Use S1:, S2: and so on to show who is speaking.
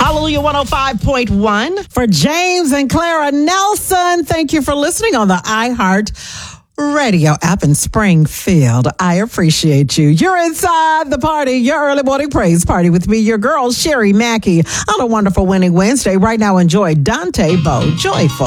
S1: Hallelujah 105.1.
S2: For James and Clara Nelson, thank you for listening on the iHeart Radio app in Springfield. I appreciate you. You're inside the party, your early morning praise party with me, your girl, Sherry Mackey, on a wonderful winning Wednesday. Right now, enjoy Dante Bowe, Joyful.